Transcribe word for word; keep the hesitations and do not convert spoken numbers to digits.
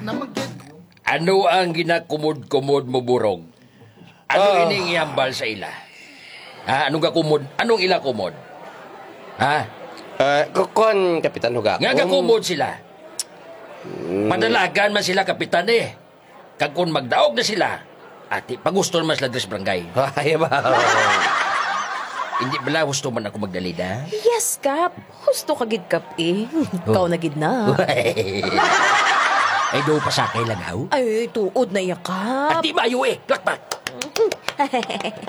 Ano ang ginakumod-kumod mo, burog? Ano Ah. ining iambal sa ila? Ha? Anong gakumod? Anong ila kumod? Ha? Ah, kukon, Kapitan Huga. Nga gakumod sila. Padalagan man sila, kapitan eh. Kag kung magdaog na sila, ati, pagusto naman sila sa barangay. Ay, ba? Hindi bala gusto man ako magdalida? Yes, Kap. Husto ka gid, Kap, eh. Ikaw na gid na. Ay, do pa sa kay lagaw? Ay, tuod na iya, Kap. At di mayo eh, lakpak.